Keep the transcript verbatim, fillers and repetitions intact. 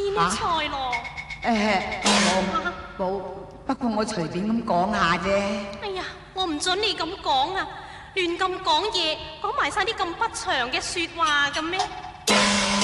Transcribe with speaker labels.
Speaker 1: 啲咩菜咯？
Speaker 2: 誒，冇冇，不過我隨便咁講下啫。
Speaker 1: 哎呀，我唔准你咁講啊！亂咁講嘢，講埋晒啲咁不祥嘅說話嘅咩？